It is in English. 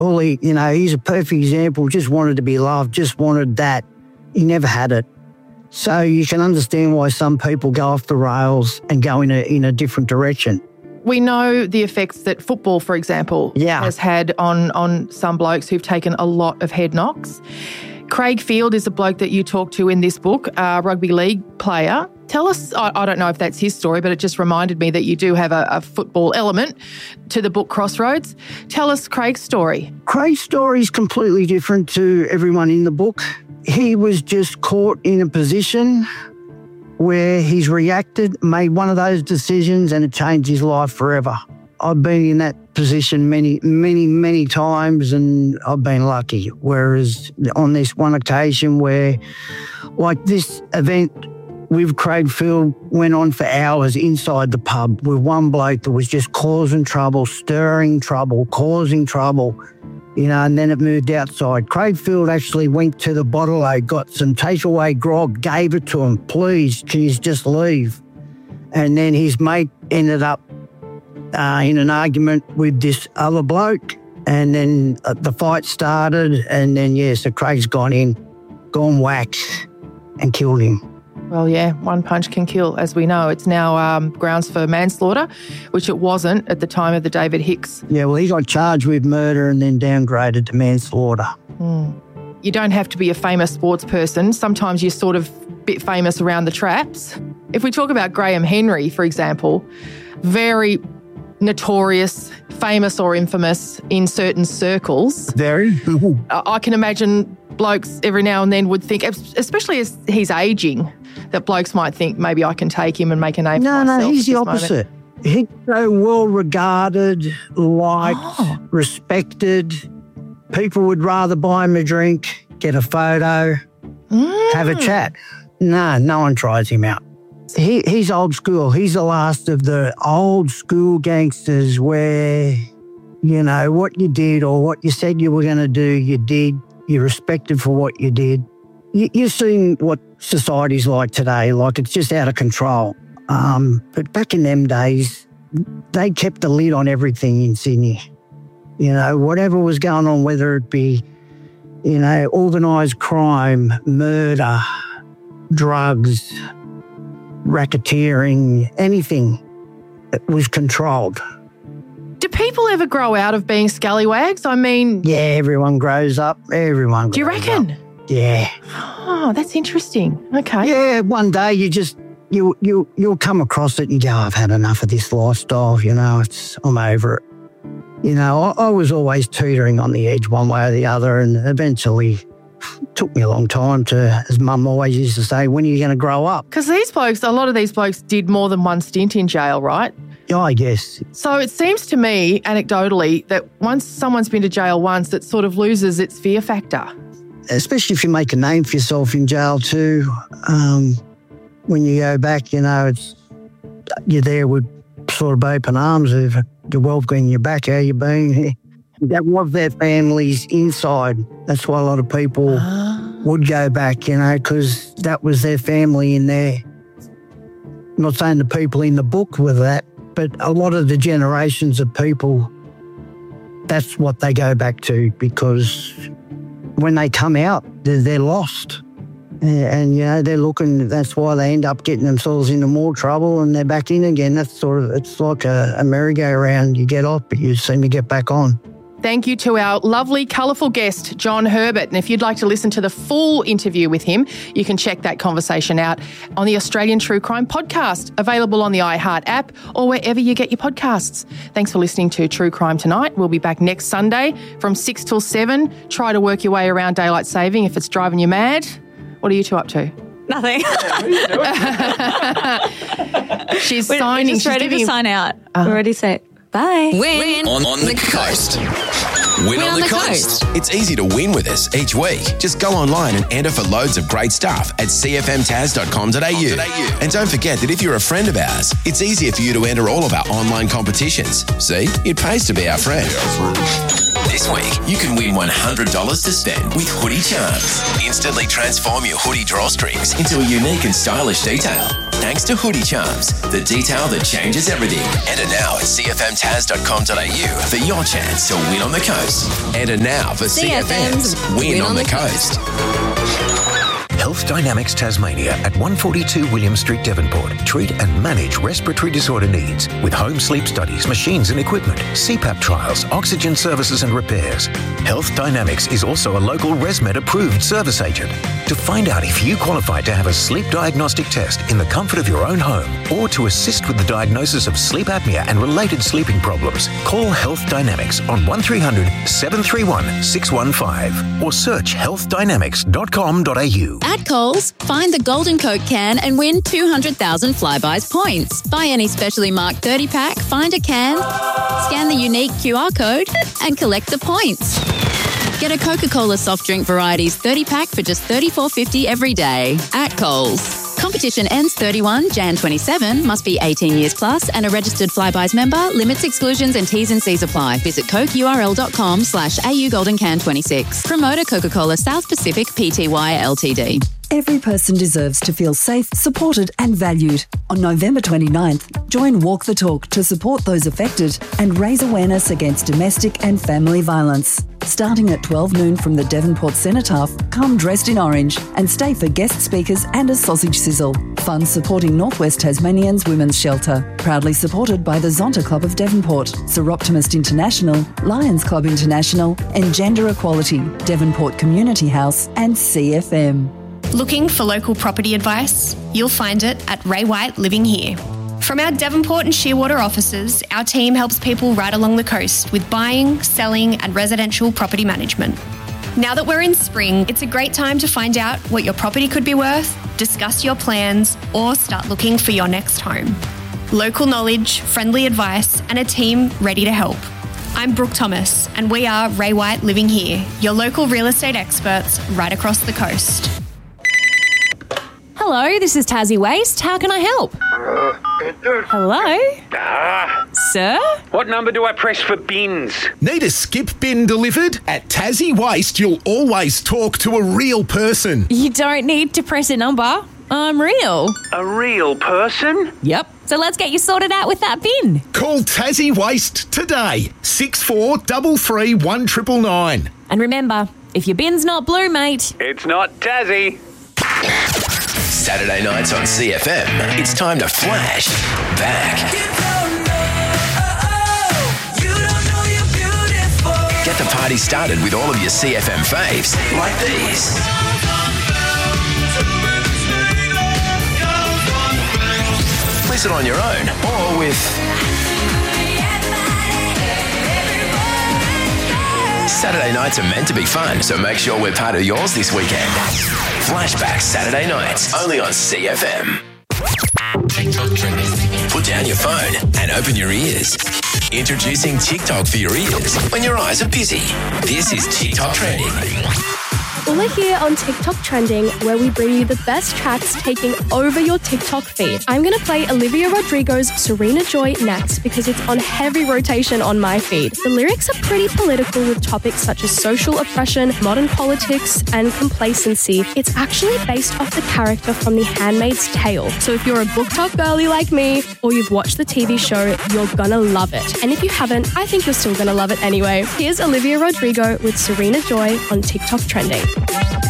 Well, he's a perfect example, just wanted to be loved, just wanted that. He never had it. So you can understand why some people go off the rails and go in a different direction. We know the effects that football, for example, has had on some blokes who've taken a lot of head knocks. Craig Field is a bloke that you talk to in this book, a rugby league player. Tell us, I don't know if that's his story, but it just reminded me that you do have a football element to the book Crossroads. Tell us Craig's story. Craig's story is completely different to everyone in the book. He was just caught in a position where he's reacted, made one of those decisions, and it changed his life forever. I've been in that position many, many, many times, and I've been lucky. Whereas on this one occasion where, like this event with Craig Field went on for hours inside the pub with one bloke that was just causing trouble, stirring trouble, causing trouble, and then it moved outside. Craig Field actually went to the bottle, got some takeaway grog, gave it to him. Please, can you just leave? And then his mate ended up in an argument with this other bloke, and then the fight started, and then, so Craig's gone whack and killed him. Well, yeah, one punch can kill, as we know. It's now grounds for manslaughter, which it wasn't at the time of the David Hicks. Yeah, well, he got charged with murder and then downgraded to manslaughter. You don't have to be a famous sports person. Sometimes you're sort of a bit famous around the traps. If we talk about Graham Henry, for example, very notorious, famous or infamous in certain circles. Very. I can imagine blokes every now and then would think, especially as he's ageing, that blokes might think maybe I can take him and make a name for myself. No, he's the opposite. He's so well regarded, liked, respected. People would rather buy him a drink, get a photo, have a chat. No one tries him out. He's old school. He's the last of the old school gangsters where, what you did or what you said you were going to do, you did. You're respected for what you did. You've seen what society's like today, like it's just out of control. But back in them days, they kept the lid on everything in Sydney. Whatever was going on, whether it be, organised crime, murder, drugs, racketeering, anything, it was controlled. Do people ever grow out of being scallywags? I mean... Yeah, everyone grows up. Everyone grows up. Do you reckon? Yeah. Oh, that's interesting. Okay. Yeah, one day you'll come across it and go, I've had enough of this lifestyle, I'm over it. I was always teetering on the edge one way or the other, and eventually it took me a long time to, as Mum always used to say, when are you going to grow up? Because a lot of these blokes did more than one stint in jail, right? Yeah, I guess. So it seems to me, anecdotally, that once someone's been to jail once, it sort of loses its fear factor. Especially if you make a name for yourself in jail too. When you go back, you're there with sort of open arms of the world going your back, how you been? That was their families inside. That's why a lot of people would go back, because that was their family in there. I'm not saying the people in the book were that, but a lot of the generations of people, that's what they go back to, because when they come out, they're lost. And they're looking, that's why they end up getting themselves into more trouble and they're back in again. It's like a merry-go-round. You get off, but you seem to get back on. Thank you to our lovely, colourful guest, John Herbert. And if you'd like to listen to the full interview with him, you can check that conversation out on the Australian True Crime Podcast, available on the iHeart app or wherever you get your podcasts. Thanks for listening to True Crime Tonight. We'll be back next Sunday from 6 till 7. Try to work your way around daylight saving if it's driving you mad. What are you two up to? Nothing. She's signing. She's ready to sign out. We're ready to say bye. Win on the coast. Win on the coast. It's easy to win with us each week. Just go online and enter for loads of great stuff at cfmtaz.com.au. And don't forget that if you're a friend of ours, it's easier for you to enter all of our online competitions. See, it pays to be our friend. This week, you can win $100 to spend with Hoodie Charms. Instantly transform your hoodie drawstrings into a unique and stylish detail. Thanks to Hoodie Charms, the detail that changes everything. Enter now at cfmtaz.com.au for your chance to win on the coast. Enter now for CFM's Win on the Coast. Health Dynamics Tasmania at 142 William Street, Devonport. Treat and manage respiratory disorder needs with home sleep studies, machines and equipment, CPAP trials, oxygen services and repairs. Health Dynamics is also a local ResMed approved service agent. To find out if you qualify to have a sleep diagnostic test in the comfort of your own home or to assist with the diagnosis of sleep apnea and related sleeping problems, call Health Dynamics on 1300 731 615 or search healthdynamics.com.au. At Coles, find the Golden Coke can and win 200,000 Flybuys points. Buy any specially marked 30-pack, find a can, scan the unique QR code and collect the points. Get a Coca-Cola soft drink varieties 30-pack for just $34.50 every day at Coles. Competition ends 31 Jan 27. Must be 18 years plus and a registered Flybuys member. Limits, exclusions and T's and C's apply. Visit cokeurl.com/AU Golden Can 26. Promoter Coca-Cola South Pacific Pty Ltd. Every person deserves to feel safe, supported and valued. On November 29th, join Walk the Talk to support those affected and raise awareness against domestic and family violence. Starting at 12 noon from the Devonport Cenotaph, come dressed in orange and stay for guest speakers and a sausage sizzle. Funds supporting Northwest Tasmanians Women's Shelter. Proudly supported by the Zonta Club of Devonport, Seroptimist International, Lions Club International and Gender Equality, Devonport Community House and CFM. Looking for local property advice? You'll find it at Ray White Living Here. From our Devonport and Shearwater offices, our team helps people right along the coast with buying, selling and residential property management. Now that we're in spring, it's a great time to find out what your property could be worth, discuss your plans or start looking for your next home. Local knowledge, friendly advice and a team ready to help. I'm Brooke Thomas and we are Ray White Living Here, your local real estate experts right across the coast. Hello, this is Tassie Waste. How can I help? Hello? Sir? What number do I press for bins? Need a skip bin delivered? At Tassie Waste, you'll always talk to a real person. You don't need to press a number. I'm real. A real person? Yep. So let's get you sorted out with that bin. Call Tassie Waste today. 6433 1999. And remember, if your bin's not blue, mate, it's not Tassie. Saturday nights on CFM, it's time to flash back. Get the party started with all of your CFM faves, like these. Listen on your own or with Saturday nights are meant to be fun, so make sure we're part of yours this weekend. Flashback Saturday nights, only on CFM. Put down your phone and open your ears. Introducing TikTok for your ears when your eyes are busy. This is TikTok Trending. We're here on TikTok Trending, where we bring you the best tracks taking over your TikTok feed. I'm going to play Olivia Rodrigo's Serena Joy next because it's on heavy rotation on my feed. The lyrics are pretty political with topics such as social oppression, modern politics, and complacency. It's actually based off the character from The Handmaid's Tale. So if you're a BookTok girly like me, or you've watched the TV show, you're gonna love it. And if you haven't, I think you're still gonna love it anyway. Here's Olivia Rodrigo with Serena Joy on TikTok Trending.